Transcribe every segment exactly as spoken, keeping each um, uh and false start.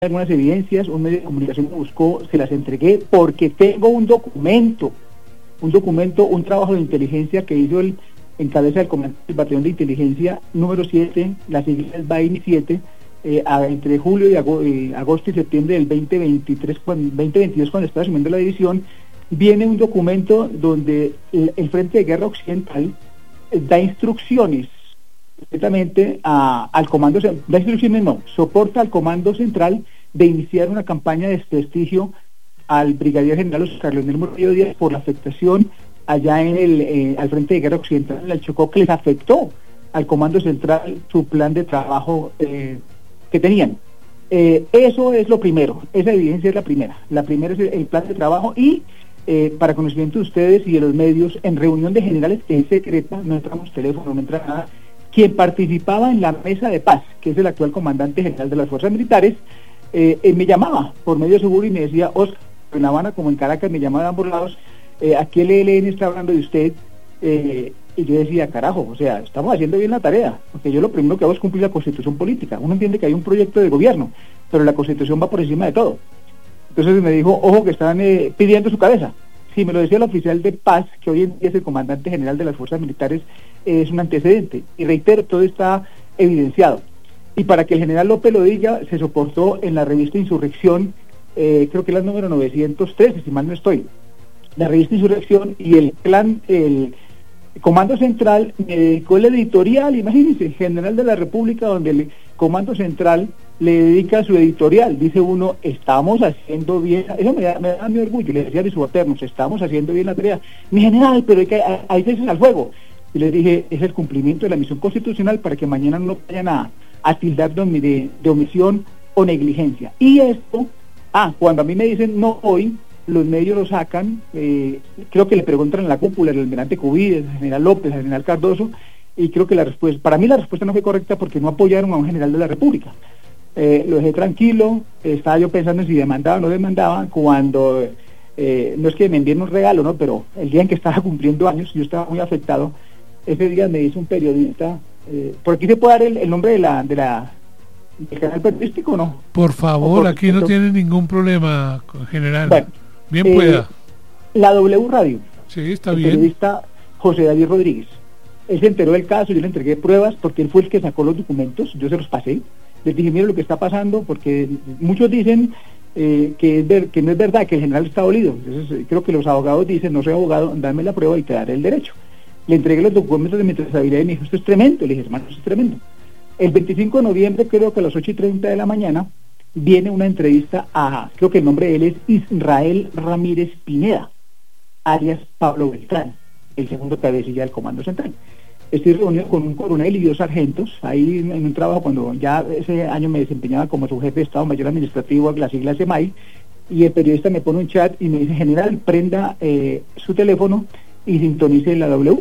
algunas evidencias, un medio de comunicación me buscó, se las entregué porque tengo un documento, un documento, un trabajo de inteligencia que hizo el en cabeza del comandante del batallón de inteligencia número siete, las siglas B A I N siete, eh, a, entre julio y agosto, eh, agosto y septiembre del veinte veintitrés, cuando, veinte veintidós, cuando estaba asumiendo la división, viene un documento donde el, el Frente de Guerra Occidental eh, da instrucciones directamente a, al comando, da instrucciones no, soporta al comando central de iniciar una campaña de desprestigio al brigadier general Oscar Leonel Murillo Díaz por la afectación allá en el eh, al Frente de Guerra Occidental en el Chocó, que les afectó al comando central su plan de trabajo eh, que tenían. Eh, eso es lo primero, esa evidencia es la primera. La primera es el, el plan de trabajo y eh, para conocimiento de ustedes y de los medios, en reunión de generales que es secreta, no entramos teléfono, no entra nada, quien participaba en la mesa de paz, que es el actual comandante general de las fuerzas militares, eh, eh, me llamaba por medio seguro y me decía, Oscar, en La Habana como en Caracas, me llamaba de ambos lados, eh, aquí el E L N está hablando de usted, eh, y yo decía, carajo, o sea, estamos haciendo bien la tarea, porque yo lo primero que hago es cumplir la Constitución política. Uno entiende que hay un proyecto de gobierno, pero la Constitución va por encima de todo. Entonces me dijo, ojo, que están eh, pidiendo su cabeza. Sí, me lo decía el oficial de paz, que hoy en día es el comandante general de las fuerzas militares, eh, es un antecedente. Y reitero, todo está evidenciado. Y para que el general López lo diga, se soportó en la revista Insurrección, eh, creo que es la número novecientos trece, si mal no estoy, la revista Insurrección, y el clan, el Comando Central me dedicó el editorial, imagínense, General de la República, donde el Comando Central le dedica su editorial, dice uno, estamos haciendo bien, eso me da, me da mi orgullo, le decía a mis subalternos, estamos haciendo bien la tarea, mi general, pero hay que, hay veces al fuego, y les dije, es el cumplimiento de la misión constitucional para que mañana no vayan a, a tildar de, de, de omisión o negligencia, y esto, ah, cuando a mí me dicen no hoy, los medios lo sacan, eh, creo que le preguntan a la cúpula, el almirante Cubides, el general López, el general Cardoso, y creo que la respuesta, para mí la respuesta no fue correcta porque no apoyaron a un general de la República. Eh, lo dejé tranquilo, estaba yo pensando en si demandaba o no demandaba, cuando, eh, no es que me envíen un regalo, ¿no? Pero el día en que estaba cumpliendo años, yo estaba muy afectado, ese día me dice un periodista, eh, por aquí se puede dar el, el nombre de la, de la del canal periodístico, ¿no? Por favor, por aquí no tiene ningún problema, general. Bueno, bien eh, pueda. La W Radio. Sí, está el bien. El periodista José David Rodríguez. Él se enteró del caso, yo le entregué pruebas porque él fue el que sacó los documentos, yo se los pasé. Les dije, mire lo que está pasando, porque muchos dicen eh, que, es ver, que no es verdad, que el general está dolido. Entonces, creo que los abogados dicen, no soy abogado, dame la prueba y te daré el derecho. Le entregué los documentos de mi trazabilidad y me dijo, esto es tremendo. Le dije, hermano, esto es tremendo. El veinticinco de noviembre, creo que a las ocho y treinta de la mañana, viene una entrevista a, creo que el nombre de él es Israel Ramírez Pineda, alias Pablo Beltrán, el segundo cabecilla del Comando Central. Estoy reunido con un coronel y dos sargentos, ahí en, en un trabajo cuando ya ese año me desempeñaba como su jefe de Estado Mayor Administrativo, la sigla S M A I, y el periodista me pone un chat y me dice, general, prenda eh, su teléfono y sintonice la W.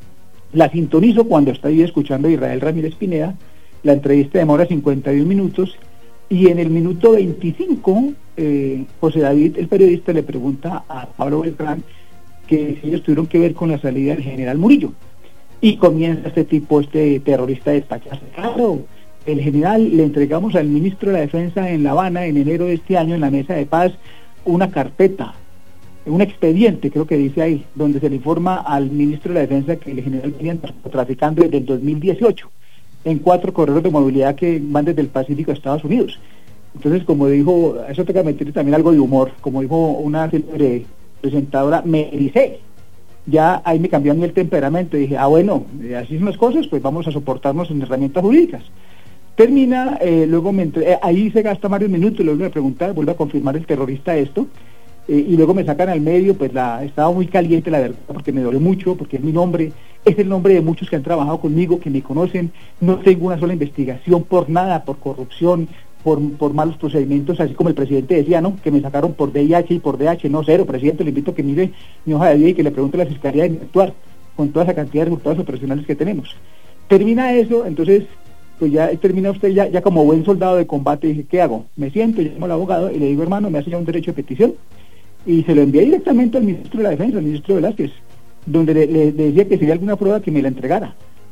La sintonizo cuando estoy escuchando a Israel Ramírez Pineda, la entrevista demora cincuenta y un minutos, y en el minuto veinticinco, eh, José David, el periodista, le pregunta a Pablo Beltrán que si ellos tuvieron que ver con la salida del general Murillo. Y comienza este tipo, este terrorista, a despacharse. Claro, el general, le entregamos al ministro de la Defensa en La Habana, en enero de este año, en la mesa de paz, una carpeta, un expediente, creo que dice ahí, donde se le informa al ministro de la Defensa que el general venía traficando desde el dos mil dieciocho, en cuatro corredores de movilidad que van desde el Pacífico a Estados Unidos. Entonces, como dijo, eso toca meterle también algo de humor, como dijo una célebre presentadora, me ericé. Ya ahí me cambió a mí el temperamento y dije, ah bueno, así son las cosas, pues vamos a soportarnos en herramientas jurídicas. Termina, eh, luego me entre... eh, ahí se gasta varios minutos, luego me pregunta, vuelve a confirmar el terrorista esto, eh, y luego me sacan al medio, pues la estaba muy caliente la verdad, porque me dolió mucho, porque es mi nombre, es el nombre de muchos que han trabajado conmigo, que me conocen, no tengo una sola investigación por nada, por corrupción, por, por malos procedimientos, así como el presidente decía, ¿no? Que me sacaron por V I H y por D H, no, cero, presidente, le invito a que mire mi hoja de vida y que le pregunte a la Fiscalía de mi actuar, con toda esa cantidad de resultados operacionales que tenemos. Termina eso, entonces, pues ya termina usted ya, ya como buen soldado de combate, dije, ¿qué hago? Me siento, llamo al abogado y le digo, hermano, me hace ya un derecho de petición, y se lo envié directamente al ministro de la Defensa, al ministro Velázquez, donde le, le, le decía que si había alguna prueba que me la entregara.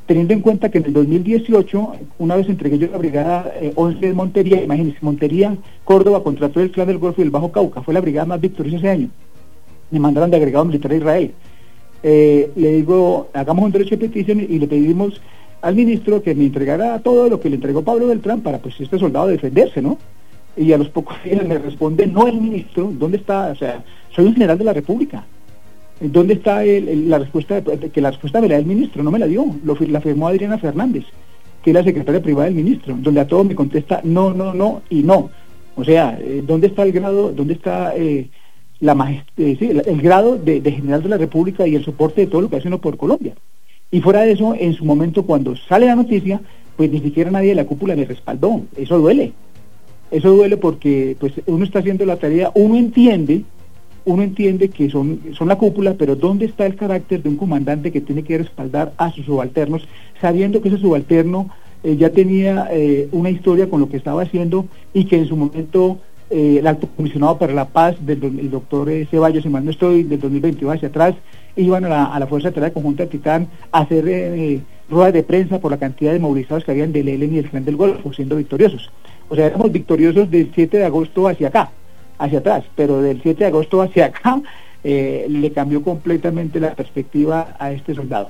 teniendo en cuenta que en el dos mil dieciocho, una vez entregué yo la brigada eh, once de Montería, imagínense, Montería, Córdoba, contra todo el Clan del Golfo y el Bajo Cauca, fue la brigada más victoriosa ese año, me mandaron de agregado militar a Israel. Eh, le digo, hagamos un derecho de petición y le pedimos al ministro que me entregara todo lo que le entregó Pablo Beltrán para pues este soldado defenderse, ¿no? Y a los pocos días me responde, no el ministro, ¿dónde está? O sea, soy un general de la República. ¿Dónde está el, el, la respuesta? Que la respuesta me la da el ministro, no me la dio, lo, la firmó Adriana Fernández, que es la secretaria privada del ministro, donde a todo me contesta no, no, no y no. O sea, eh, ¿dónde está el grado, dónde está eh, la majest eh, sí, el, el grado de, de general de la República y el soporte de todo lo que hace uno por Colombia? Y fuera de eso, en su momento cuando sale la noticia, pues ni siquiera nadie de la cúpula me respaldó. Eso duele. Eso duele porque pues uno está haciendo la tarea, uno entiende uno entiende que son, son la cúpula, pero ¿dónde está el carácter de un comandante que tiene que respaldar a sus subalternos, sabiendo que ese subalterno eh, ya tenía eh, una historia con lo que estaba haciendo y que en su momento eh, el alto comisionado para la paz del el doctor eh, Ceballos, si mal no estoy, del dos mil veintidós hacia atrás, iban a la, a la Fuerza de Tarea Conjunta de Titán a hacer eh, ruedas de prensa por la cantidad de movilizados que habían del E L N y del Clan del Golfo, siendo victoriosos. O sea, éramos victoriosos del siete de agosto hacia acá, hacia atrás, pero del siete de agosto hacia acá eh, le cambió completamente la perspectiva a este soldado.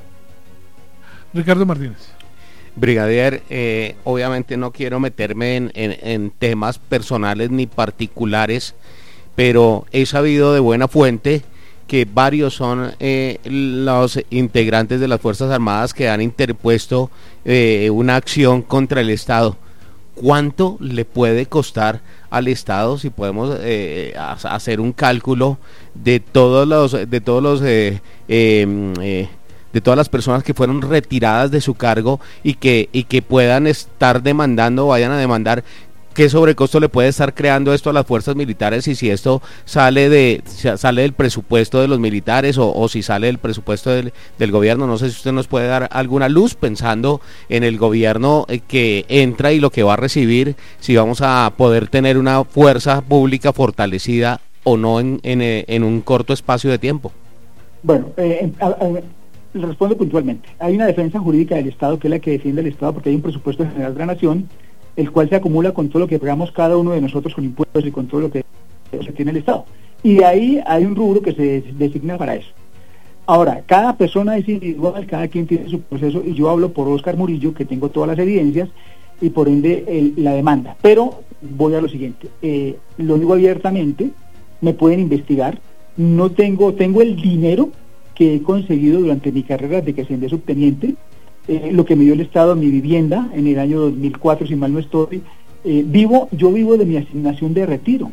Ricardo Martínez. Brigadier, eh, obviamente no quiero meterme en, en, en temas personales ni particulares, pero he sabido de buena fuente que varios son eh, los integrantes de las Fuerzas Armadas que han interpuesto eh, una acción contra el Estado. ¿Cuánto le puede costar al Estado, si podemos eh, hacer un cálculo de todos los de todos los eh, eh, eh, de todas las personas que fueron retiradas de su cargo y que y que puedan estar demandando o vayan a demandar? ¿Qué sobrecosto le puede estar creando esto a las fuerzas militares y si esto sale de sale del presupuesto de los militares o, o si sale del presupuesto del, del gobierno? No sé si usted nos puede dar alguna luz pensando en el gobierno que entra y lo que va a recibir, si vamos a poder tener una fuerza pública fortalecida o no en, en, en un corto espacio de tiempo. Bueno, eh, a, a, le respondo puntualmente. Hay una defensa jurídica del Estado que es la que defiende el Estado porque hay un presupuesto general de la Nación, el cual se acumula con todo lo que pagamos cada uno de nosotros con impuestos y con todo lo que se tiene el Estado. Y de ahí hay un rubro que se designa para eso. Ahora, cada persona es individual, cada quien tiene su proceso, y yo hablo por Óscar Murillo, que tengo todas las evidencias, y por ende el, la demanda. Pero voy a lo siguiente, eh, lo digo abiertamente, me pueden investigar, no tengo, tengo el dinero que he conseguido durante mi carrera de que ascendí subteniente, Eh, lo que me dio el Estado, mi vivienda en el año dos mil cuatro, si mal no estoy, eh, vivo, yo vivo de mi asignación de retiro.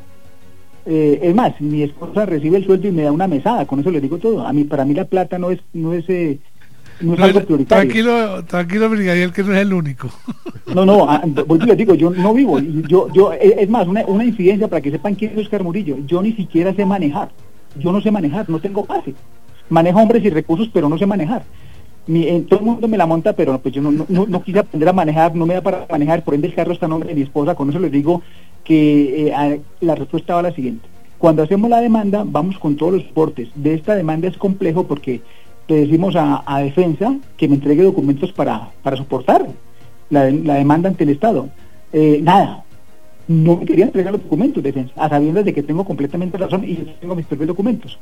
Eh, es más, mi esposa recibe el sueldo y me da una mesada, con eso le digo todo. A mí, para mí la plata no es, no es, eh, no es no, algo prioritario. Tranquilo, tranquilo, brigadier, que no es el único. No, no, a, porque les digo, yo no vivo, yo, yo, es más, una, una incidencia para que sepan quién es Óscar Murillo, yo ni siquiera sé manejar, yo no sé manejar, no tengo pase, manejo hombres y recursos, pero no sé manejar. Mi, en, todo el mundo me la monta, pero pues yo no, no, no quise aprender a manejar, no me da para manejar, por ende el carro está a nombre de mi esposa. Con eso les digo que eh, a, la respuesta va a la siguiente. Cuando hacemos la demanda, vamos con todos los soportes. De esta demanda es complejo porque le decimos a, a defensa que me entregue documentos para, para soportar la, la demanda ante el Estado. Eh, nada, no me quería entregar los documentos, defensa, a sabiendas de que tengo completamente razón y tengo mis propios documentos.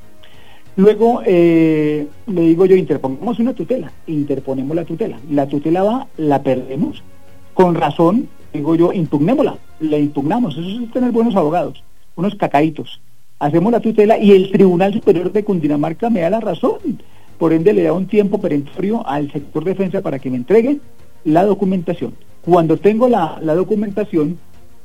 Luego eh, le digo yo, interpongamos una tutela, interponemos la tutela, la tutela va, la perdemos, con razón, digo yo, impugnémosla, la impugnamos, eso es tener buenos abogados, unos cacaitos, hacemos la tutela y el Tribunal Superior de Cundinamarca me da la razón, por ende le da un tiempo perentorio al sector defensa para que me entregue la documentación. Cuando tengo la, la documentación,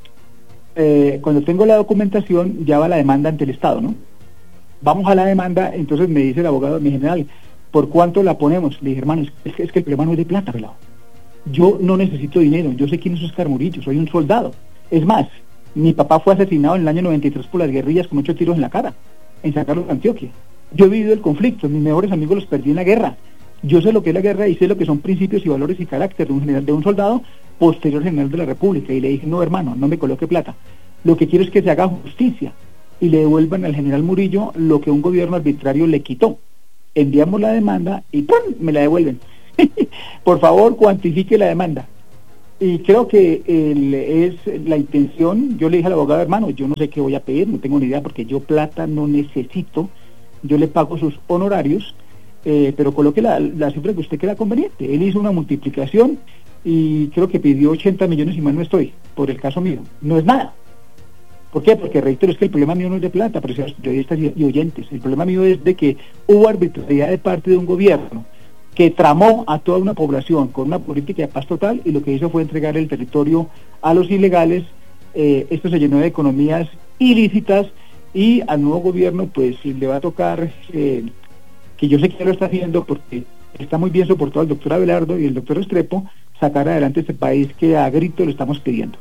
eh, cuando tengo la documentación ya va la demanda ante el Estado, ¿no? Vamos a la demanda, entonces me dice el abogado, mi general, ¿por cuánto la ponemos? Le dije, hermano, es que, es que el problema no es de plata, pelado. Yo no necesito dinero, yo sé quién es Óscar Murillo, soy un soldado. Es más, mi papá fue asesinado en el año noventa y tres por las guerrillas con ocho tiros en la cara, en San Carlos de Antioquia. Yo he vivido el conflicto, mis mejores amigos los perdí en la guerra. Yo sé lo que es la guerra y sé lo que son principios y valores y carácter de un general, de un soldado posterior general de la República. Y le dije, no, hermano, no me coloque plata. Lo que quiero es que se haga justicia y le devuelvan al general Murillo lo que un gobierno arbitrario le quitó. Enviamos la demanda y ¡pum!, me la devuelven. Por favor, cuantifique la demanda. Y creo que el, es la intención. Yo le dije al abogado, hermano, yo no sé qué voy a pedir, no tengo ni idea, porque yo plata no necesito, yo le pago sus honorarios, eh, pero coloque la, la cifra que usted crea conveniente. Él hizo una multiplicación y creo que pidió ochenta millones, y más no estoy, por el caso mío. No es nada. ¿Por qué? Porque reitero, es que el problema mío no es de plata, apreciados periodistas y, y oyentes. El problema mío es de que hubo arbitrariedad de parte de un gobierno que tramó a toda una población con una política de paz total, y lo que hizo fue entregar el territorio a los ilegales. Eh, esto se llenó de economías ilícitas, y al nuevo gobierno pues le va a tocar, eh, que yo sé que lo está haciendo porque está muy bien soportado el doctor Abelardo y el doctor Restrepo, sacar adelante este país que a grito lo estamos pidiendo.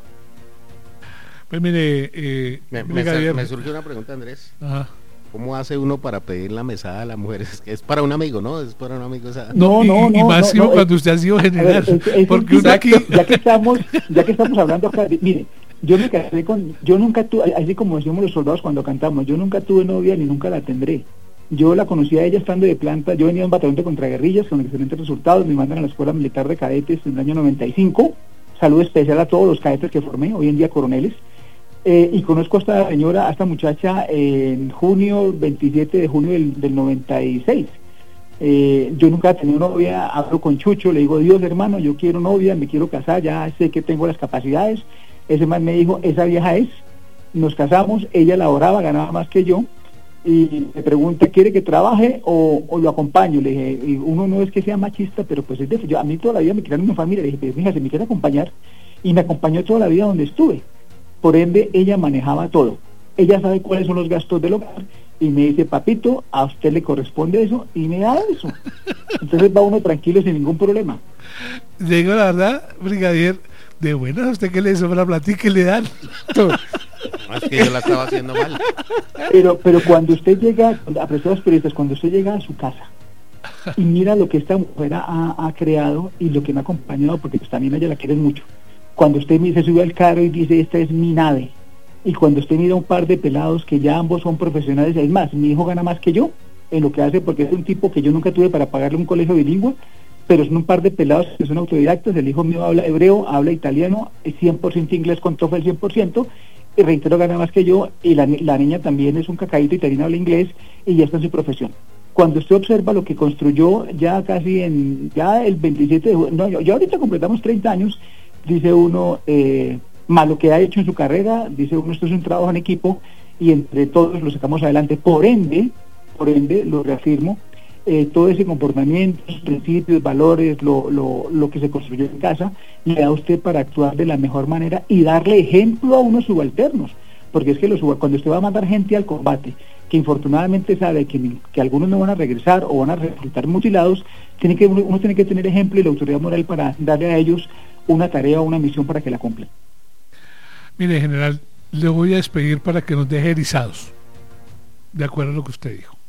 Pues mire, eh, me, me, me, me surgió una pregunta, Andrés. Ajá. ¿Cómo hace uno para pedir la mesada a la mujer? Es, es para un amigo, ¿no? Es para un amigo. O sea... No, no, no. Y más no, no, cuando usted ha sido general. Ver, es, es porque uno aquí... Ya que estamos, ya que estamos hablando acá, mire, yo me casé con, yo nunca tuve, así como decimos los soldados cuando cantamos, yo nunca tuve novia ni nunca la tendré. Yo la conocí a ella estando de planta. Yo venía de un batallón de contraguerrillas con excelentes resultados. Me mandan a la Escuela Militar de Cadetes en el año noventa y cinco. Saludo especial a todos los cadetes que formé, hoy en día coroneles. Eh, y conozco a esta señora, a esta muchacha en junio, veintisiete de junio del, del noventa y seis. Eh, yo nunca he tenido novia. Hablo con Chucho, le digo, Dios, hermano, yo quiero novia, me quiero casar, ya sé que tengo las capacidades. Ese man me dijo, esa vieja es. Nos casamos, ella laboraba, ganaba más que yo, y me pregunta, ¿quiere que trabaje o, o lo acompaño? Le dije, y uno no es que sea machista, pero pues es de, yo, a mí toda la vida me criaron en una familia. Le dije, pues fíjate, me quiere acompañar, y me acompañó toda la vida donde estuve. Por ende, ella manejaba todo. Ella sabe cuáles son los gastos del hogar, y me dice, papito, a usted le corresponde eso, y me da eso. Entonces va uno tranquilo sin ningún problema. Digo la verdad, brigadier, de buenas, a usted que le sobra plata y que le dan. No, es que yo la estaba haciendo mal. Pero, pero cuando usted llega, apreciados periodistas, cuando usted llega a su casa y mira lo que esta mujer ha, ha creado y lo que me ha acompañado, porque pues también a ella la quieren mucho. Cuando usted se sube al carro y dice, esta es mi nave, y cuando usted mira un par de pelados que ya ambos son profesionales, es más, mi hijo gana más que yo en lo que hace, porque es un tipo que yo nunca tuve para pagarle un colegio bilingüe, pero son un par de pelados que son autodidactas. El hijo mío habla hebreo, habla italiano, es cien por ciento inglés con TOEFL cien por ciento, y reitero, gana más que yo, y la, la niña también es un cacaíto italiano, habla inglés, y ya está en su profesión. Cuando usted observa lo que construyó ya casi en, ya el veintisiete de junio, no, yo, yo ahorita completamos treinta años, dice uno, eh, más lo que ha hecho en su carrera, dice uno, esto es un trabajo en equipo, y entre todos lo sacamos adelante. Por ende, por ende, lo reafirmo, eh, todo ese comportamiento, principios, valores, lo, lo, lo que se construyó en casa, le da a usted para actuar de la mejor manera y darle ejemplo a unos subalternos, porque es que los, cuando usted va a mandar gente al combate, que infortunadamente sabe que, que algunos no van a regresar o van a resultar mutilados, tiene que, uno, uno tiene que tener ejemplo y la autoridad moral para darle a ellos una tarea o una misión para que la cumplan. Mire, general, le voy a despedir para que nos deje erizados, de acuerdo a lo que usted dijo.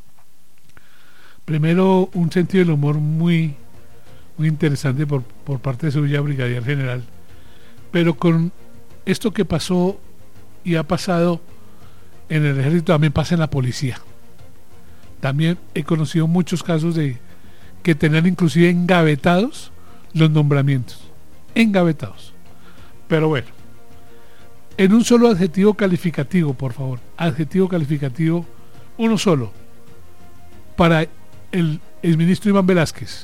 Primero, un sentido del humor muy, muy interesante por, por parte suya, brigadier general, pero con esto que pasó y ha pasado en el ejército, también pasa en la policía. También he conocido muchos casos de que tenían inclusive engavetados los nombramientos, engavetados. Pero bueno, en un solo adjetivo calificativo, por favor, adjetivo calificativo, uno solo, para el exministro Iván Velázquez.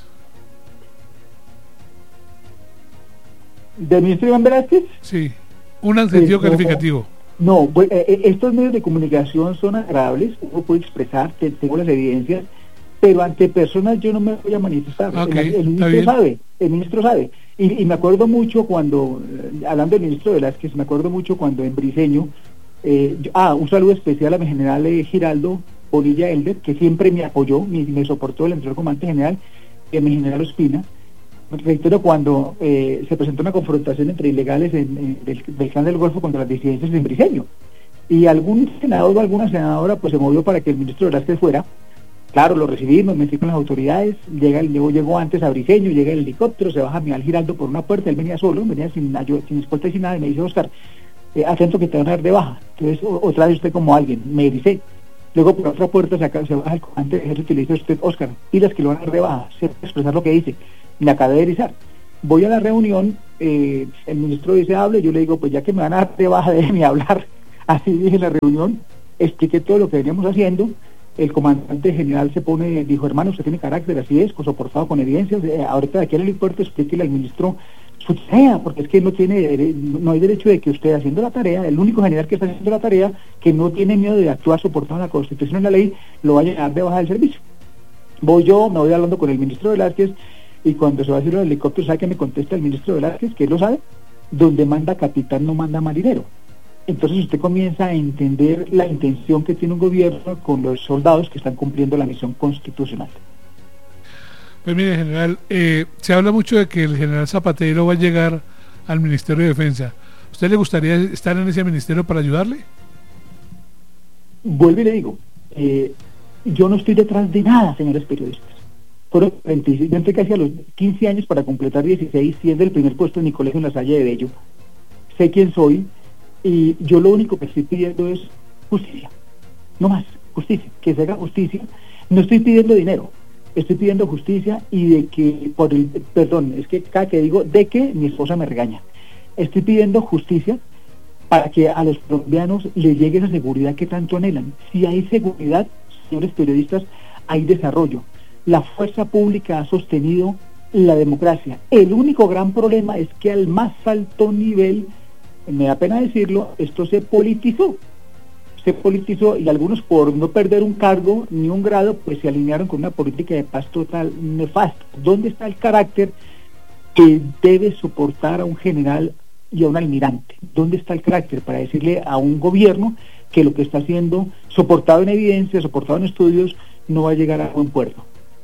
¿Del ministro Iván Velázquez? Sí, un adjetivo sí, calificativo. No, no, estos medios de comunicación son agradables, uno puede expresar, tengo las evidencias, pero ante personas yo no me voy a manifestar. Okay, el, el ministro sabe, el ministro sabe. Y, y me acuerdo mucho cuando, hablando del ministro Velázquez, me acuerdo mucho cuando en Briceño, eh, yo, ah, un saludo especial a mi general eh, Giraldo Bonilla Elder, que siempre me apoyó, me, me soportó el anterior comandante general, y a mi general Ospina. Reitero, cuando eh, se presentó una confrontación entre ilegales en, en, del, del Clan del Golfo contra las disidencias en Briceño, y algún senador o alguna senadora pues se movió para que el ministro Velázquez fuera. Claro, lo recibimos, me fui con las autoridades, llega, llegó, llegó antes a Briceño, llega el helicóptero, se baja Miguel Giraldo por una puerta, él venía solo, venía sin, sin escolta y sin nada, y me dice, Oscar, eh, atento que te van a dar de baja. Entonces, o, otra vez usted como alguien, me dice, Luego por otra puerta se, acá, se baja el comandante del ejército y le dice a usted, Oscar, pilas que lo van a rebajar, se puede expresar lo que dice. Me acabé de erizar. Voy a la reunión, eh, el ministro dice, hable, yo le digo, pues ya que me van a dar de baja, déjenme hablar. Así dije en la reunión, expliqué todo lo que veníamos haciendo. El comandante general se pone, dijo, hermano, usted tiene carácter, así es, soportado con evidencias. Eh, ahorita de aquí al helipuerto explíquele al ministro su tarea, porque es que no tiene, no hay derecho de que usted haciendo la tarea, el único general que está haciendo la tarea, que no tiene miedo de actuar soportado en la Constitución y en la ley, lo vaya a dar de baja del servicio. Voy yo, me voy hablando con el ministro Velázquez, y cuando se va a hacer el helicóptero, ¿sabe que me contesta el ministro Velázquez? Que él lo sabe, donde manda capitán no manda marinero. Entonces usted comienza a entender la intención que tiene un gobierno con los soldados que están cumpliendo la misión constitucional. Pues mire, general, eh, se habla mucho de que el general Zapatero va a llegar al Ministerio de Defensa. ¿Usted le gustaría estar en ese ministerio para ayudarle? Vuelvo y le digo, eh, yo no estoy detrás de nada, señores periodistas. Fueron veintiséis, yo entré casi a los quince años para completar dieciséis, siendo el primer puesto en mi colegio en La Salle de Bello. Sé quién soy y yo lo único que estoy pidiendo es justicia. No más, justicia, que se haga justicia. No estoy pidiendo dinero. Estoy pidiendo justicia y de que, por el, perdón, es que cada que digo de que mi esposa me regaña. Estoy pidiendo justicia para que a los colombianos les llegue esa seguridad que tanto anhelan. Si hay seguridad, señores periodistas, hay desarrollo. La fuerza pública ha sostenido la democracia. El único gran problema es que al más alto nivel, me da pena decirlo, esto se politizó. Se politizó y algunos por no perder un cargo ni un grado pues se alinearon con una política de paz total nefasta. ¿Dónde está el carácter que debe soportar a un general y a un almirante? ¿Dónde está el carácter para decirle a un gobierno que lo que está haciendo, soportado en evidencia, soportado en estudios, no va a llegar a buen puerto?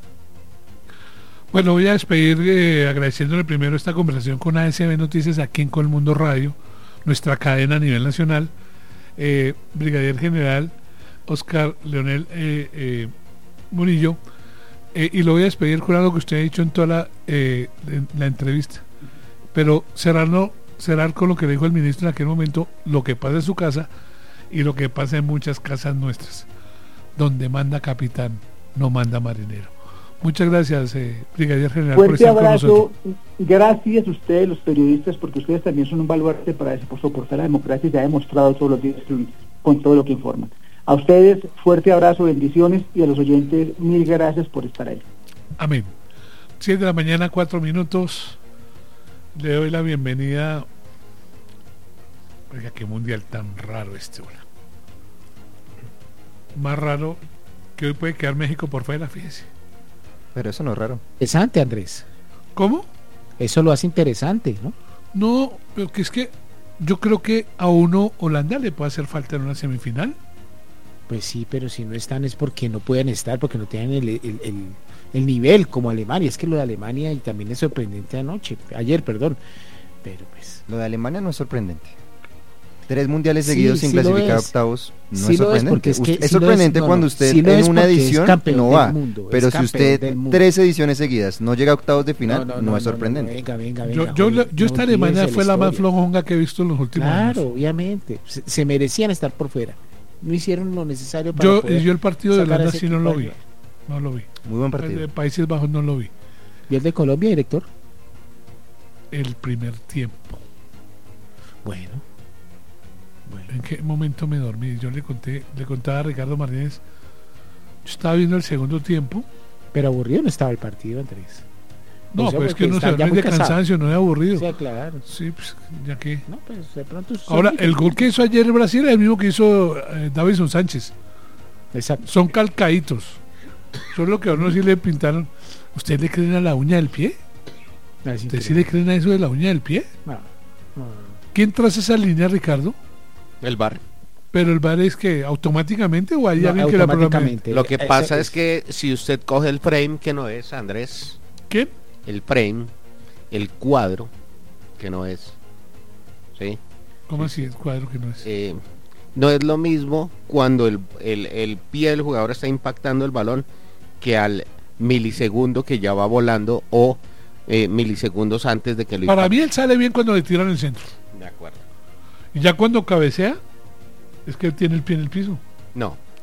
Bueno, voy a despedir eh, agradeciéndole primero esta conversación con A S B Noticias aquí en Colmundo Radio, nuestra cadena a nivel nacional. Eh, Brigadier General Oscar Leonel eh, eh, Murillo, eh, y lo voy a despedir con algo que usted ha dicho en toda la, eh, en la entrevista, pero cerrarlo, cerrar con lo que le dijo el ministro en aquel momento, lo que pasa en su casa y lo que pasa en muchas casas nuestras, donde manda capitán, no manda marinero. Muchas gracias, eh, Brigadier General. Fuerte por estar abrazo, con nosotros. Gracias a ustedes, los periodistas, porque ustedes también son un baluarte para soportar la democracia y se ha demostrado todos los días con todo lo que informan. A ustedes, fuerte abrazo, bendiciones, y a los oyentes, mil gracias por estar ahí. Amén. siete de la mañana, cuatro minutos. Le doy la bienvenida. Oiga, qué mundial tan raro este, hola. Más raro que hoy puede quedar México por fuera, fíjese. Pero eso no es raro. Interesante, Andrés. ¿Cómo? Eso lo hace interesante, ¿no? No, pero que es que yo creo que a uno Holanda le puede hacer falta en una semifinal. Pues sí, pero si no están es porque no pueden estar, porque no tienen el, el, el, el nivel como Alemania. Es que lo de Alemania y también es sorprendente anoche, ayer, perdón. Pero pues... Lo de Alemania no es sorprendente. Tres mundiales Sí, seguidos sí sin lo clasificar es. octavos no Sí es lo es, sorprendente. porque es que Usted- es sí lo es, sorprendente no, cuando no, usted sí lo en es una porque es edición campeón no del va. mundo, es Pero si campeón usted del mundo. tres ediciones seguidas no llega a octavos de final, no, es sorprendente. venga, venga, venga, Yo, yo, Julio, yo esta no Alemania olvides fue la más historia. flojonga que he visto en los últimos Claro, años. obviamente. Se, se merecían estar por fuera. No hicieron lo necesario para Yo, poder yo el partido de sacar a Holanda ese sí no lo equipo vi. No lo vi. Muy buen El partido. de Países Bajos no lo vi. ¿Y el de Colombia, director? El primer tiempo. Bueno. Bueno. ¿En qué momento me dormí? Yo le conté, le contaba a Ricardo Martínez. Yo estaba viendo el segundo tiempo. Pero aburrido no estaba el partido, Andrés. No, O sea, pues es que porque uno se está ya duerme muy de cansado. cansancio, no es aburrido. Sí, claro. Sí, pues ya que. No, pues de pronto... Ahora, el gol que hizo ayer el Brasil es el mismo que hizo eh, Davinson Sánchez. Exacto. Son calcaditos. Solo que a uno sí le pintaron. ¿Ustedes le creen a la uña del pie? Ah, es ¿Ustedes sí le creen a eso de la uña del pie? No, no, no. ¿Quién traza esa línea, Ricardo? El V A R. Pero el V A R es que automáticamente o hay No, alguien que la programa. automáticamente. Lo que Ese pasa es que si usted coge el frame, que no es, Andrés, ¿Quién? el frame, el cuadro, que no es, ¿sí? ¿Cómo así el cuadro que no es? Eh, no es lo mismo cuando el, el, el pie del jugador está impactando el balón que al milisegundo que ya va volando o eh, milisegundos antes de que lo Para impacte. mí él sale bien cuando le tiran el centro. De acuerdo. Y ya cuando cabecea, es que él tiene el pie en el piso. No.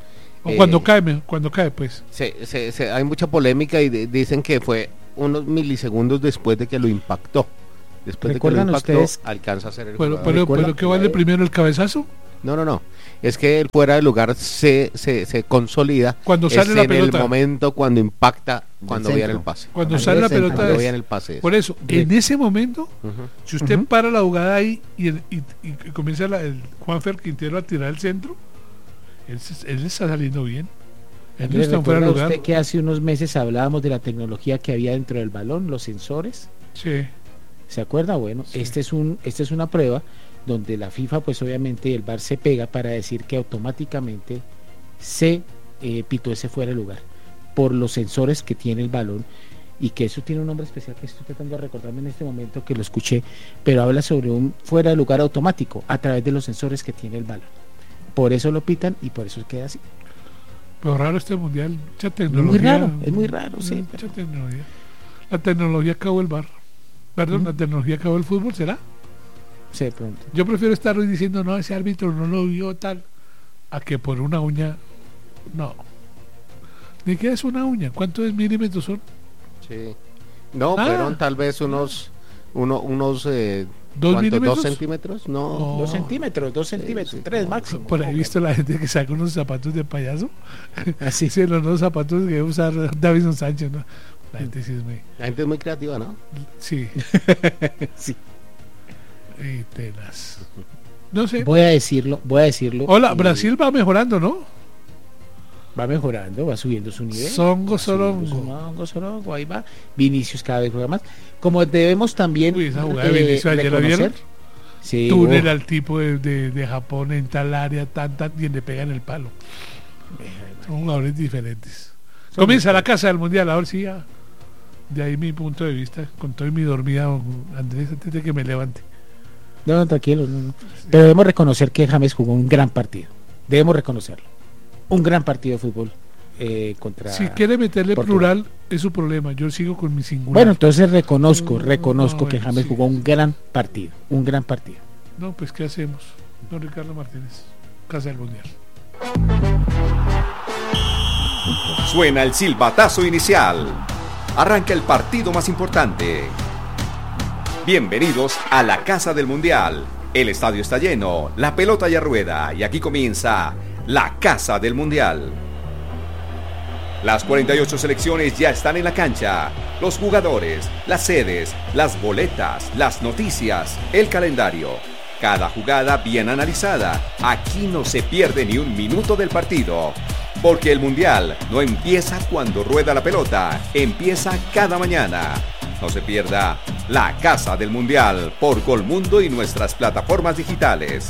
O cuando eh, cae, cuando cae, pues. Se, se, se, hay mucha polémica y de, dicen que fue unos milisegundos después de que lo impactó. Después de que lo impactó, ustedes? alcanza a ser el pero, pero, pero ¿qué vale primero, el cabezazo? No, no, no. Es que el fuera de lugar se, se, se consolida cuando sale la en pelota. el momento cuando impacta, cuando viene el pase. Cuando Al sale la pelota. Cuando viene el pase. Por eso, Bien. en ese momento, uh-huh. si usted uh-huh. para la jugada ahí y, el, y, y comienza la, el Juanfer Quintero a tirar el centro, él, él está saliendo bien. Él no está fuera de lugar. Usted que hace unos meses hablábamos de la tecnología que había dentro del balón, los sensores. Sí. ¿Se acuerda? Bueno, sí. este es un, esta es una prueba donde la FIFA, pues obviamente el V A R se pega para decir que automáticamente se eh, pitó ese fuera de lugar por los sensores que tiene el balón, y que eso tiene un nombre especial que estoy tratando de recordarme en este momento que lo escuché, pero habla sobre un fuera de lugar automático a través de los sensores que tiene el balón. Por eso lo pitan y por eso queda así. Pero raro este mundial, mucha tecnología. Es muy raro, es muy raro, sí. Mucha pero... tecnología. La tecnología acabó el V A R. Perdón, ¿Mm? La tecnología acabó el fútbol, ¿será? Sí, pronto. Yo prefiero estar hoy diciendo, no, ese árbitro no lo vio tal, a que por una uña, no. ¿Ni qué es una uña? ¿Cuántos milímetros son? Sí. No, ah. fueron tal vez unos, uno, unos, eh, ¿Dos milímetros? ¿Dos centímetros? No. Oh. Dos centímetros, dos centímetros, sí, sí. tres máximo. Por ahí he visto la gente que saca unos zapatos de payaso. Así. Sí, los nuevos zapatos que usa Davinson Sánchez, ¿no? La gente sí es muy... La gente es muy creativa, ¿no? Sí. Sí. Y telas. No sé. Voy a decirlo, voy a decirlo. Hola, y... Brasil va mejorando, ¿no? Va mejorando, va subiendo su nivel. Songo Sorongo. Songo Sorongo, ahí va. Vinicius cada vez juega más. Como debemos también. Uy, esa jugada de Vinicius ayer la vieron. Sí, túnel oh. al tipo de, de, de Japón en tal área, tan, tan, y le pega en el palo. Son jugadores diferentes. Son Comienza la casa del mundial, ahora sí ya. De ahí mi punto de vista, con todo mi dormida, Andrés, antes de que me levante. No, no, tranquilo, no, no. Pero debemos reconocer que James jugó un gran partido. Debemos reconocerlo. Un gran partido de fútbol eh, contra. Si quiere meterle Portugal. Plural, es su problema. Yo sigo con mi singular. Bueno, entonces reconozco, reconozco no, bueno, que James sí. jugó un gran partido. Un gran partido. No, pues ¿qué hacemos? Don Ricardo Martínez, Casa del Mundial. Suena el silbatazo inicial. Arranca el partido más importante. Bienvenidos a la Casa del Mundial. El estadio está lleno, la pelota ya rueda y aquí comienza la Casa del Mundial. Las cuarenta y ocho selecciones ya están en la cancha. Los jugadores, las sedes, las boletas, las noticias, el calendario. Cada jugada bien analizada. Aquí no se pierde ni un minuto del partido. Porque el Mundial no empieza cuando rueda la pelota, empieza cada mañana. No se pierda la Casa del Mundial por Colmundo y nuestras plataformas digitales.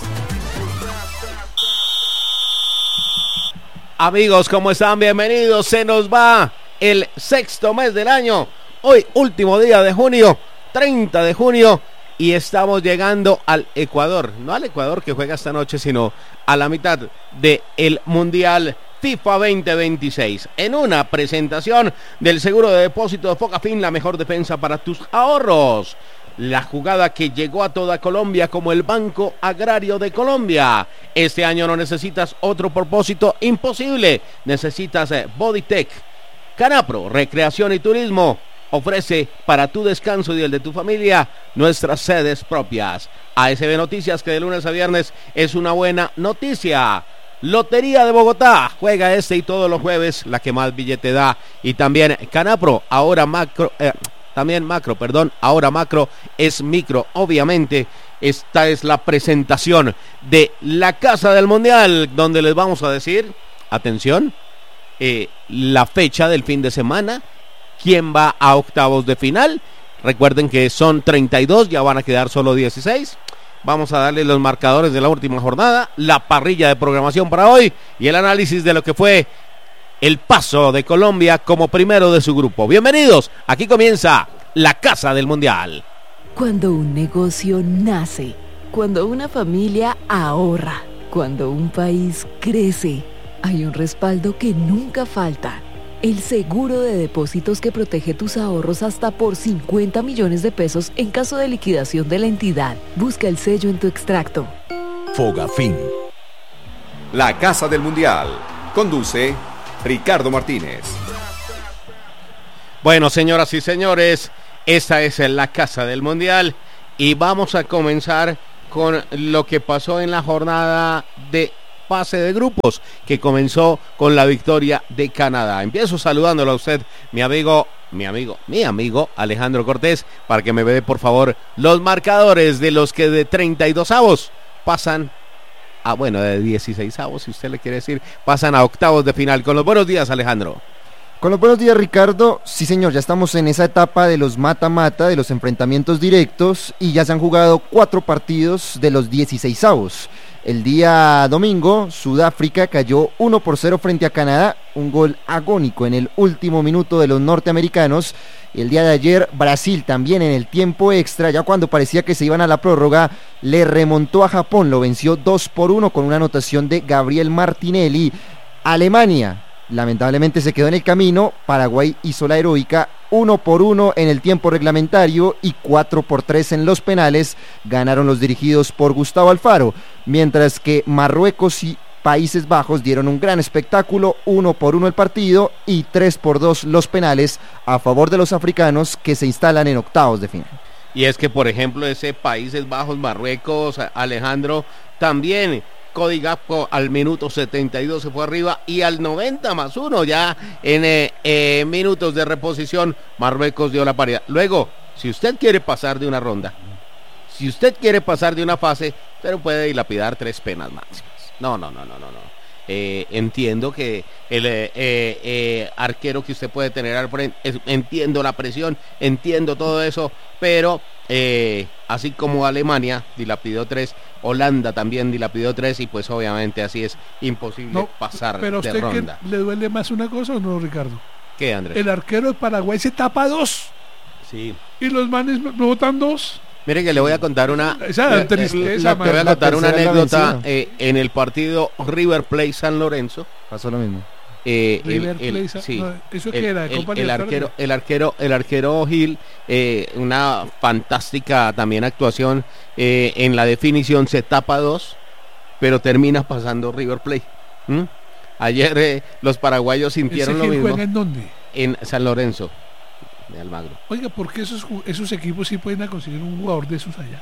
Amigos, ¿cómo están? Bienvenidos. Se nos va el sexto mes del año. Hoy, último día de junio, treinta de junio. Y estamos llegando al Ecuador. No al Ecuador que juega esta noche, sino a la mitad del Mundial FIFA veinte veintiséis, en una presentación del seguro de depósito de Focafin, la mejor defensa para tus ahorros. La jugada que llegó a toda Colombia como el Banco Agrario de Colombia. Este año no necesitas otro propósito imposible, necesitas eh, Bodytech. Canapro, Recreación y Turismo, ofrece para tu descanso y el de tu familia nuestras sedes propias. A S B Noticias, que de lunes a viernes es una buena noticia. Lotería de Bogotá, juega este y todos los jueves, la que más billete da. Y también Canapro, ahora macro, eh, también macro, perdón, ahora macro es micro. Obviamente, esta es la presentación de la Casa del Mundial, donde les vamos a decir, atención, eh, la fecha del fin de semana, quién va a octavos de final. Recuerden que son treinta y dos, ya van a quedar solo dieciséis. Vamos a darle los marcadores de la última jornada, la parrilla de programación para hoy y el análisis de lo que fue el paso de Colombia como primero de su grupo. Bienvenidos, aquí comienza la Casa del Mundial. Cuando un negocio nace, cuando una familia ahorra, cuando un país crece, hay un respaldo que nunca falta. El seguro de depósitos que protege tus ahorros hasta por cincuenta millones de pesos en caso de liquidación de la entidad. Busca el sello en tu extracto. Fogafín. La Casa del Mundial. Conduce Ricardo Martínez. Bueno, señoras y señores, esta es la Casa del Mundial y vamos a comenzar con lo que pasó en la jornada de fase de grupos, que comenzó con la victoria de Canadá. Empiezo saludándolo a usted, mi amigo, mi amigo, mi amigo Alejandro Cortés, para que me dé por favor los marcadores de los que de treinta y dos avos pasan a, bueno, de dieciséis avos, si usted le quiere decir, pasan a octavos de final. Con los buenos días, Alejandro. Con los buenos días, Ricardo. Sí, señor, ya estamos en esa etapa de los mata-mata, de los enfrentamientos directos, y ya se han jugado cuatro partidos de los dieciseisavos. El día domingo, Sudáfrica cayó uno por cero frente a Canadá, un gol agónico en el último minuto de los norteamericanos. El día de ayer, Brasil también en el tiempo extra, ya cuando parecía que se iban a la prórroga, le remontó a Japón, lo venció dos por uno con una anotación de Gabriel Martinelli. Alemania lamentablemente se quedó en el camino. Paraguay hizo la heroica, uno por uno en el tiempo reglamentario y cuatro por tres en los penales. Ganaron los dirigidos por Gustavo Alfaro, mientras que Marruecos y Países Bajos dieron un gran espectáculo, uno por uno el partido y tres por dos los penales a favor de los africanos, que se instalan en octavos de final. Y es que, por ejemplo, ese Países Bajos, Marruecos, Alejandro, también Cody Gakpo al minuto setenta y dos se fue arriba, y al noventa más uno ya en eh, eh, minutos de reposición Marruecos dio la paridad. Luego, si usted quiere pasar de una ronda, si usted quiere pasar de una fase, pero puede dilapidar tres penas máximas. No, no, no, no, no, no. Eh, entiendo que el eh, eh, eh, arquero que usted puede tener al frente, es, entiendo la presión, entiendo todo eso, pero eh, así como Alemania dilapidó tres, Holanda también dilapidó tres, y pues obviamente así es imposible no, pasar pero de usted ronda. ¿Le duele más una cosa o no, Ricardo? ¿Qué, Andrés? El arquero de Paraguay se tapa dos. Sí. Y los manes me botan dos. Mire que le voy a contar una Esa eh, tristeza, le voy a contar una anécdota eh, en el partido River Plate San Lorenzo. Pasó lo mismo. Eh, River el, el, Plate, sí, no, ¿eso el, qué era? El, el arquero, el arquero, el arquero Gil, eh, una fantástica también actuación eh, en la definición, se tapa dos, pero termina pasando River Plate. ¿Mm? Ayer eh, los paraguayos sintieron lo mismo. ¿Juega en dónde? En San Lorenzo de Almagro. Oiga, ¿por qué esos, esos equipos sí pueden conseguir un jugador de esos allá?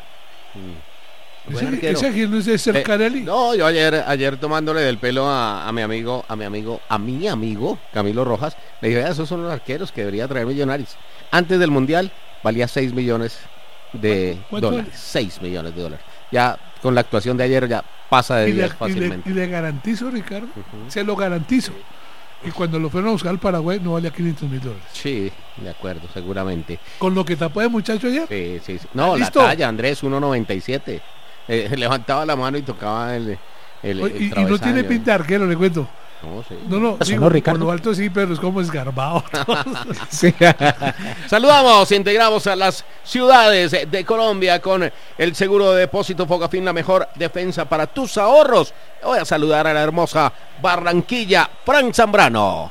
Mm. Ese, ese aquí no es de Cercarelli. Eh, no, yo ayer ayer tomándole del pelo a, a mi amigo, a mi amigo, a mi amigo Camilo Rojas, le dije, esos son los arqueros que debería traer Millonarios. Antes del Mundial valía seis millones de dólares. seis millones de dólares. Ya con la actuación de ayer ya pasa de diez fácilmente. Y le, y le garantizo, Ricardo, uh-huh. se lo garantizo. Y cuando lo fueron a buscar al Paraguay no valía quinientos mil dólares. Sí, de acuerdo, seguramente. ¿Con lo que tapó de muchacho ayer? Sí, sí, sí. No, la talla, Andrés, uno noventa y siete. Eh, levantaba la mano y tocaba el, el, el y, y no tiene pinta de arquero, le cuento. No, sí. No, no, sí, no, Ricardo. Por lo alto sí, pero es como esgarbado. Sí. Saludamos, integramos a las ciudades de Colombia con el seguro de depósito Fogafín, la mejor defensa para tus ahorros. Voy a saludar a la hermosa Barranquilla, Frank Zambrano.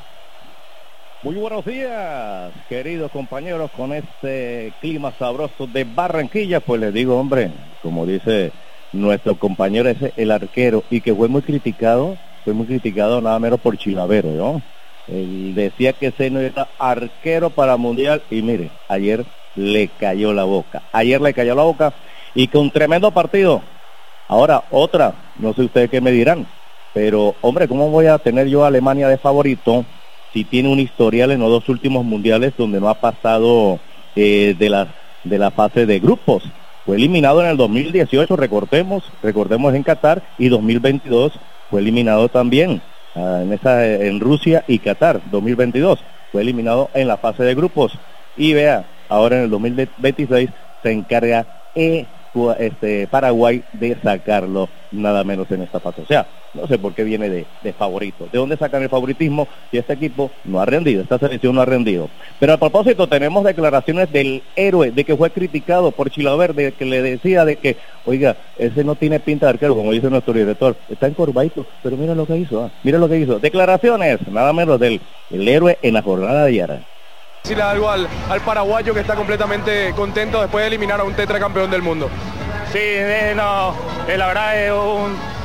Muy buenos días, queridos compañeros, con este clima sabroso de Barranquilla. Pues les digo, hombre, como dice nuestro compañero ese, el arquero, y que fue muy criticado, fue muy criticado nada menos por Chilavero, ¿no? Él decía que ese no era arquero para Mundial, y mire, ayer le cayó la boca, ayer le cayó la boca, y con tremendo partido. Ahora, otra, no sé ustedes qué me dirán, pero, hombre, ¿cómo voy a tener yo a Alemania de favorito si tiene un historial en los dos últimos mundiales donde no ha pasado eh, de la, de la fase de grupos? Fue eliminado en el dos mil dieciocho, recordemos, recordemos en Qatar, y dos mil veintidós fue eliminado también uh, en, esa, en Rusia y Qatar, dos mil veintidós, fue eliminado en la fase de grupos. Y vea, ahora en el dos mil veintiséis se encarga eh, este, Paraguay de sacarlo nada menos en esta fase. O sea, no sé por qué viene de, de favorito. ¿De dónde sacan el favoritismo si este equipo no ha rendido? Esta selección no ha rendido. Pero a propósito, tenemos declaraciones del héroe, de que fue criticado por Chilaverde, que le decía de que, oiga, ese no tiene pinta de arquero, como dice nuestro director, está encorvadito, pero mira lo que hizo, ¿eh? mira lo que hizo. Declaraciones, nada menos del el héroe en la jornada de ayer. Decirle algo al, al paraguayo que está completamente contento después de eliminar a un tetracampeón del mundo. Sí, eh, no, eh, la verdad es un,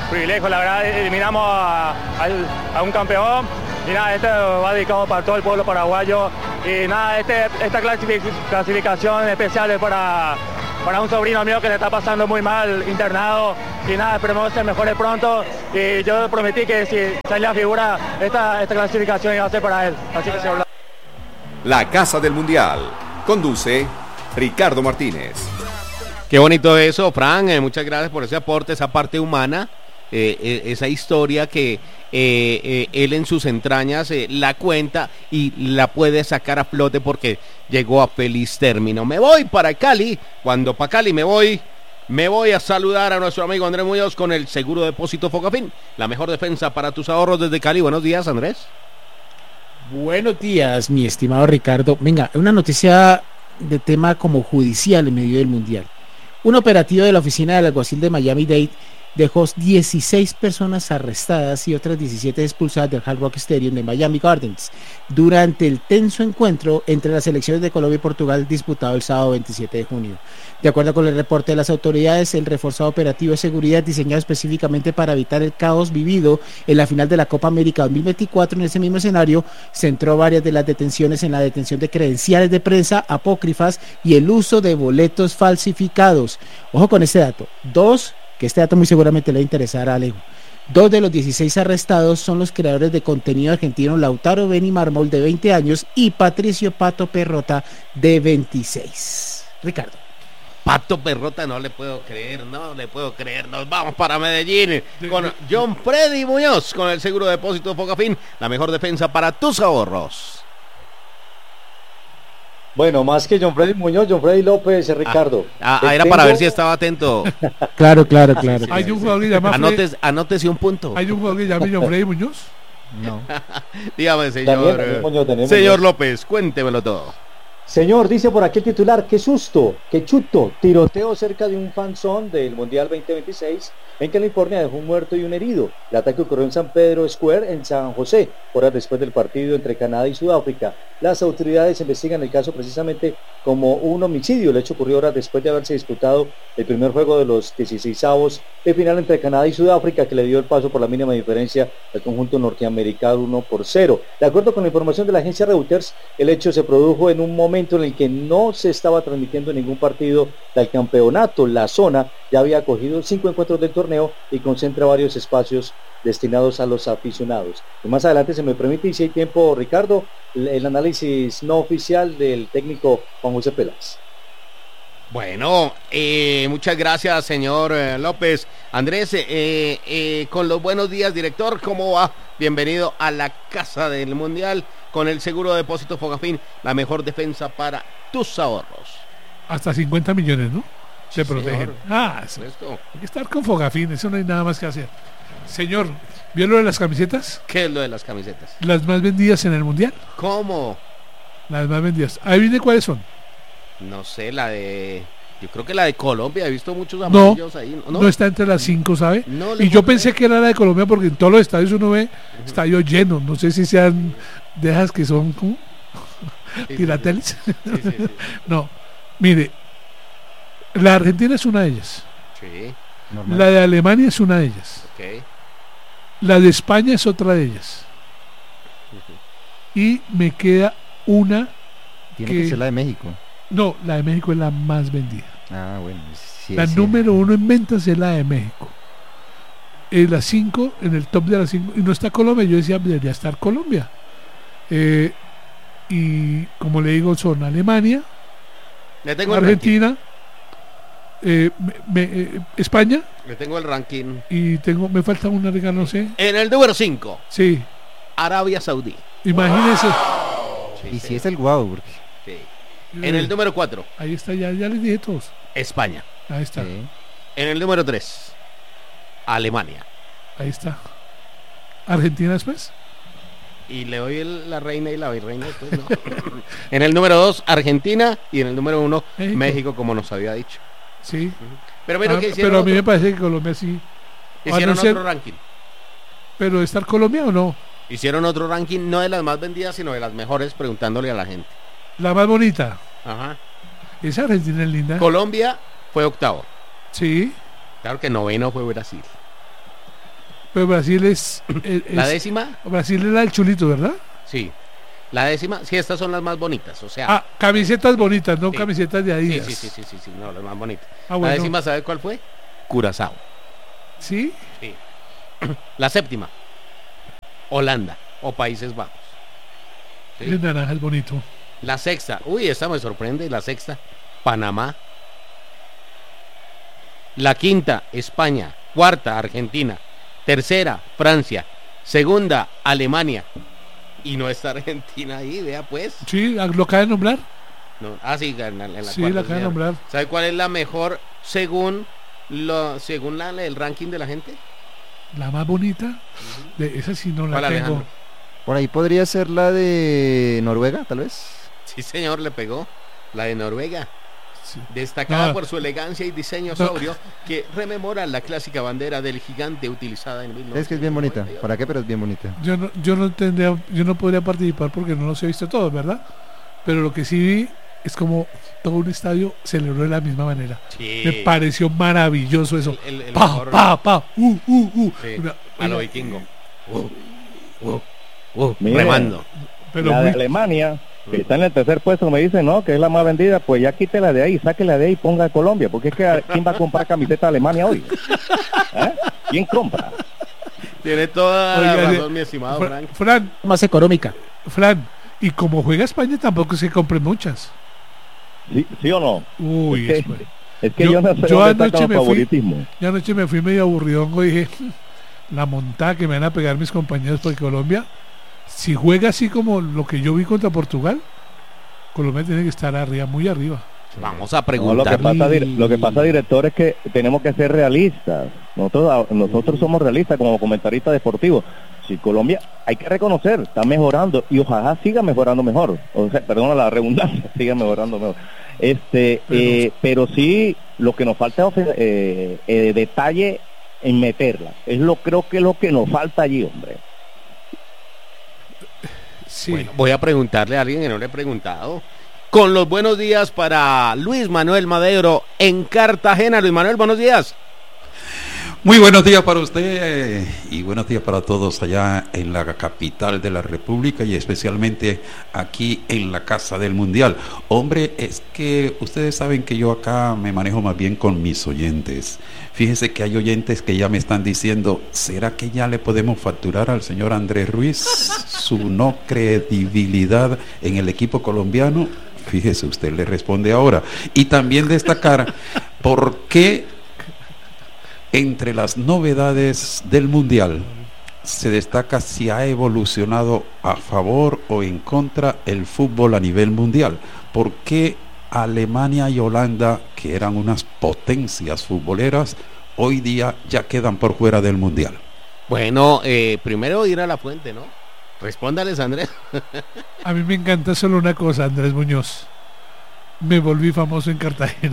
privilegio, la verdad, eliminamos a, a, a un campeón. Y nada, este va dedicado para todo el pueblo paraguayo. Y nada, este, esta clasific clasificación especial es para, para un sobrino mío que le está pasando muy mal, internado. Y nada, esperemos que se mejore pronto. Y yo prometí que si sale la figura, esta, esta clasificación iba a ser para él. Así que se habla. La Casa del Mundial. Conduce Ricardo Martínez. Qué bonito eso, Fran. Eh, muchas gracias por ese aporte, esa parte humana. Eh, eh, esa historia que eh, eh, él en sus entrañas eh, la cuenta y la puede sacar a flote porque llegó a feliz término. Me voy para Cali, cuando para Cali me voy, me voy a saludar a nuestro amigo Andrés Muñoz con el Seguro Depósito Fogafín, la mejor defensa para tus ahorros desde Cali. Buenos días, Andrés. Buenos días, mi estimado Ricardo. Venga, una noticia de tema como judicial en medio del Mundial. Un operativo de la oficina del alguacil de Miami-Dade dejó dieciséis personas arrestadas y otras diecisiete expulsadas del Hard Rock Stadium de Miami Gardens durante el tenso encuentro entre las selecciones de Colombia y Portugal disputado el sábado veintisiete de junio. De acuerdo con el reporte de las autoridades, el reforzado operativo de seguridad diseñado específicamente para evitar el caos vivido en la final de la Copa América dos mil veinticuatro en ese mismo escenario centró varias de las detenciones en la detención de credenciales de prensa apócrifas y el uso de boletos falsificados. Ojo con este dato, dos que este dato muy seguramente le va a interesar a Alejo. Dos de los dieciséis arrestados son los creadores de contenido argentinos Lautaro Beni Marmol, de veinte años, y Patricio Pato Perrota, de veintiséis. Ricardo. Pato Perrota, no le puedo creer, no le puedo creer. Nos vamos para Medellín con John Freddy Muñoz, con el Seguro Depósito Fogafín, la mejor defensa para tus ahorros. Bueno, más que John Freddy Muñoz, John Freddy López, Ricardo. Ah, ah era tengo... para ver si estaba atento. Claro, claro, claro. Hay un jugador que llama Anotes, Anótese un punto. ¿Hay un jugador que llama John Freddy Muñoz? No. Dígame, señor. Daniel, Daniel Muñoz, Daniel señor Muñoz. López, cuéntemelo todo. Señor, dice por aquí el titular, qué susto, qué chuto, tiroteo cerca de un fanzón del Mundial veinte veintiséis en California dejó un muerto y un herido. El ataque ocurrió en San Pedro Square, en San José, horas después del partido entre Canadá y Sudáfrica. Las autoridades investigan el caso precisamente como un homicidio. El hecho ocurrió horas después de haberse disputado el primer juego de los dieciseisavos de final entre Canadá y Sudáfrica, que le dio el paso por la mínima diferencia al conjunto norteamericano uno por cero. De acuerdo con la información de la agencia Reuters, el hecho se produjo en un momento en el que no se estaba transmitiendo ningún partido del campeonato. La zona ya había acogido cinco encuentros del torneo y concentra varios espacios destinados a los aficionados. Y más adelante, se me permite, y si hay tiempo, Ricardo, el análisis no oficial del técnico Juan José Peláez. Bueno, eh, muchas gracias, señor eh, López. Andrés, eh, eh, con los buenos días, director, ¿cómo va? Bienvenido a la Casa del Mundial con el Seguro Depósito Fogafín, la mejor defensa para tus ahorros. Hasta cincuenta millones, ¿no? Se Sí, protegen. señor. Ah, sí. Esto. Hay que estar con Fogafín, eso no hay nada más que hacer. Señor, ¿vio lo de las camisetas? ¿Qué es lo de las camisetas? Las más vendidas en el Mundial. ¿Cómo? Las más vendidas. Adivine cuáles son. No sé, la de... Yo creo que la de Colombia, he visto muchos No, amarillos ahí. no está entre las cinco, ¿sabe? No le y yo puedo pensé que era la de Colombia porque en todos los estadios uno ve uh-huh. estadios llenos. No sé si sean de esas que son como Sí, piratelis. sí, sí. Sí, sí, sí. No, mire, la Argentina es una de ellas. Sí, Normal. La de Alemania es una de ellas. ok. La de España es otra de ellas. Y me queda una. Tiene que- que ser la de México. No, la de México es la más vendida. Ah, bueno. Sí, La sí. número uno en ventas es la de México. En las cinco, en el top de las cinco, y no está Colombia. Yo decía, debería estar Colombia. Eh, y como le digo, son Alemania, Le tengo el Argentina, eh, me- me- eh, España, ranking. Le tengo el ranking. y tengo, me falta una, rica, no sé. En el número cinco, Sí, Arabia Saudí. imagínense. Y si es el guau, porque... Sí. En el número cuatro, Ahí está, ya, ya les dije todos. España. Ahí está, Sí. En el número tres, Alemania. ahí está. Argentina después. Y le doy el- la reina y la virreina después, ¿no? En el número dos, Argentina. Y en el número uno, México. México, como nos había dicho. Sí. Pero mira Ah, que hicieron, pero a mí me otro, parece que Colombia sí. hicieron a no ser- otro ranking. Pero ¿estar Colombia o no? Hicieron otro ranking, no de las más vendidas, sino de las mejores, preguntándole a la gente. La más bonita. Ajá. Esa Argentina es linda. Colombia fue octavo. Sí. Claro que noveno fue Brasil. Pero Brasil es, es- La es- décima, Brasil es la del chulito, ¿verdad? sí. La décima, sí, estas son las más bonitas, o sea. Ah, camisetas bonitas, no Sí. camisetas de sí, Adidas. sí, sí, sí, sí, sí, no, las más bonitas. Ah, bueno. La décima, ¿sabe cuál fue? Curazao. ¿Sí? Sí. La séptima, Holanda o Países Bajos. Sí. El naranja es bonito. La sexta, uy, esta me sorprende, la sexta, Panamá. La quinta, España. Cuarta, Argentina. Tercera, Francia. Segunda, Alemania. Y no está Argentina ahí, vea pues. Sí, lo acaba de nombrar. No, ah, sí, en la, en la Sí, cuarta, la acaba de señor. nombrar. ¿Sabe cuál es la mejor según lo, según la, el ranking de la gente? La más bonita, de esa sí no la ¿Cuál, tengo. Alejandro? Por ahí podría ser la de Noruega, tal vez. Sí, señor, le pegó. La de Noruega. Sí. Destacada No. por su elegancia y diseño No. sobrio, que rememora la clásica bandera del gigante utilizada en mil novecientos noventa y ocho. Es que es bien bonita. ¿Para qué? Pero es bien bonita. Yo no, yo no tendría, yo no podría participar porque no los he visto todos, ¿verdad? Pero lo que sí vi es como todo un estadio celebró de la misma manera. Sí. Me pareció maravilloso eso. El- el- el pa, mejor- pa, pa, uh, uh, uh. Sí, Una- a lo oiga, vikingo. Uh, uh, uh, Mire, remando. Pero la de muy- Alemania, que está en el tercer puesto, me dice, no, que es la más vendida, pues ya quítela de ahí, sáquela de ahí y ponga a Colombia, porque es que ¿quién va a comprar camiseta de Alemania hoy? ¿Eh? ¿Quién compra? Tiene toda Oiga, la de- razón, mi estimado Fra- Frank. Fran, Más económica. Fran, y como juega España tampoco se compre muchas. ¿Sí, sí o no? Uy, es, que, después. es que Yo- yo, no sé yo dónde está anoche con me el fui- favoritismo. Ya anoche me fui medio aburridongo y dije, "Hmm, la montada que me van a pegar mis compañeros por Colombia, si juega así como lo que yo vi contra Portugal, Colombia tiene que estar arriba, muy arriba. Vamos a No, lo, que preguntar. pasa, dir- lo que pasa, director, es que tenemos que ser realistas. Nosotros, nosotros somos realistas como comentaristas deportivos. Si Colombia, hay que reconocer, está mejorando y ojalá siga mejorando mejor. O sea, perdona la redundancia, siga mejorando mejor. Este, Pero- eh, pero sí, lo que nos falta es eh, eh, detalle en meterla. Es lo creo que es lo que nos falta allí, hombre. Sí. Bueno, voy a preguntarle a alguien que no le he preguntado. Con los buenos días para Luis Manuel Madero en Cartagena. Luis Manuel, buenos días. Muy buenos días para usted eh, y buenos días para todos allá en la capital de la República y especialmente aquí en la Casa del Mundial. Hombre, es que ustedes saben que yo acá me manejo más bien con mis oyentes. Fíjese que hay oyentes que ya me están diciendo, ¿será que ya le podemos facturar al señor Andrés Ruiz su no credibilidad en el equipo colombiano? Fíjese, usted le responde ahora. Y también destacar por qué entre las novedades del Mundial se destaca si ha evolucionado a favor o en contra el fútbol a nivel mundial. ¿Por qué Alemania y Holanda, que eran unas potencias futboleras, hoy día ya quedan por fuera del Mundial? Bueno, eh, primero ir a la fuente, ¿no? Respóndales, Andrés. A mí me encanta solo una cosa, Andrés Muñoz. Me volví famoso en Cartagena.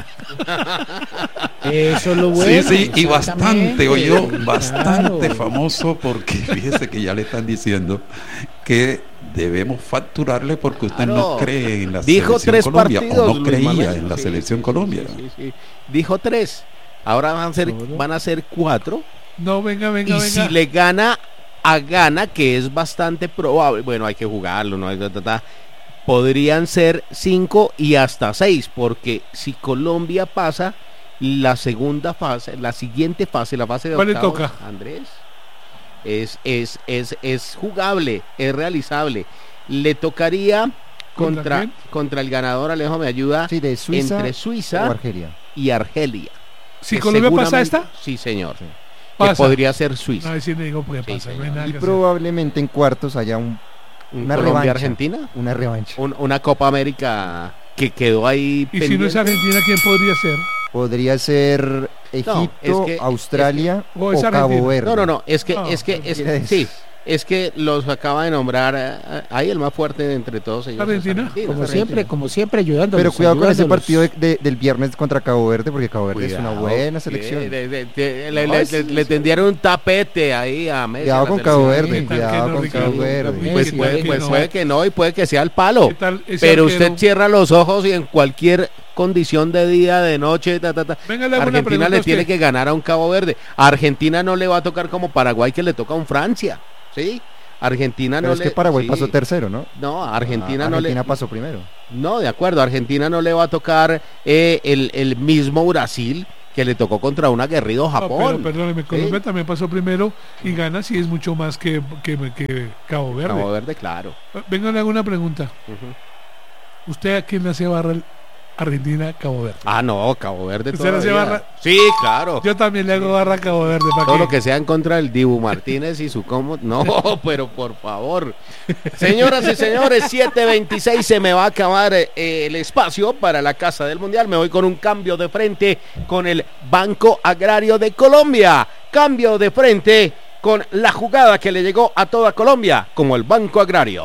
Eso es lo bueno. Sí, sí, y bastante, oye, Claro. bastante famoso, porque fíjese que ya le están diciendo que debemos facturarle porque usted Claro. no cree en la Dijo selección tres Colombia, partidos, o no Luis creía Manuel. en la Sí, selección sí, Colombia. sí, sí, sí. Dijo tres. Ahora van a ser, van a ser cuatro. No, venga, venga, Y venga. si le gana a Ghana, que es bastante probable, bueno, hay que jugarlo, no hay ta, ta, ta, podrían ser cinco y hasta seis, porque si Colombia pasa la segunda fase, la siguiente fase, la fase de ¿Cuál le octavos, toca? Andrés, es, es, es, es jugable, es realizable. Le tocaría ¿Contra contra, quién? contra el ganador, Alejo me ayuda, Sí, de Suiza entre o Suiza Argelia. y Argelia. Si que Colombia pasa seguramente- esta, Sí, señor. Que pasa. podría ser Suiza. A ver si le digo porque Sí, pasa. No hay señor. nada Y que hacer. probablemente en cuartos haya un, Un una Colombia revancha. Argentina, una revancha. un- una Copa América que quedó ahí Y si no es pendiente. Argentina, ¿quién podría ser? Podría ser Egipto, es que- Australia O o, es Cabo Argentina. Verde. No, no, no, es que, No, es que, es, cualquiera de sí, esos. es que los acaba de nombrar eh, ahí el más fuerte de entre todos ellos. Argentina, Argentina Como Argentina. siempre, como siempre ayudándolos. Pero cuidado con ese ayudándolos. partido de, de, del viernes contra Cabo Verde, porque Cabo Verde Cuidado, es una buena selección. que de- de- de- le, No, le- sí, le- le sí. tendieron un tapete ahí a Messi. Cuidado a la con Cabo selección. Verde, Sí, cuidado que no, con Ricardo, Cabo Verde. también. Pues, Sí, puede, que pues no. puede que no y puede que sea el palo. ¿Qué tal ese Pero arquero? usted cierra los ojos y en cualquier condición de día, de noche, ta, ta, ta, Venga, le hago una Argentina pregunta le a tiene usted. que ganar a un Cabo Verde. A Argentina no le va a tocar como Paraguay que le toca a un Francia, ¿sí? Argentina Pero no es le... que Paraguay sí. pasó tercero, ¿no? No, a Argentina Ah, no le... Argentina pasó primero. No, de acuerdo, a Argentina no le va a tocar eh, el, el mismo Brasil que le tocó contra un aguerrido No, Japón. pero perdóneme, Colombia también pasó primero y gana si es mucho más que, que, que Cabo Verde. Cabo Verde, claro. Venga, le hago una pregunta. Ujú. ¿Usted a quién le hace barra el Argentina, Cabo Verde? Ah, no, Cabo Verde ¿Usted le hace todavía. barra? Sí, claro. Yo también le hago barra a Cabo Verde. ¿para Todo qué? lo que sea en contra del Dibu Martínez y su cómo. No, pero por favor. Señoras y señores, siete veintiséis se me va a acabar eh, el espacio para la Casa del Mundial. Me voy con un cambio de frente con el Banco Agrario de Colombia. Cambio de frente con la jugada que le llegó a toda Colombia, como el Banco Agrario.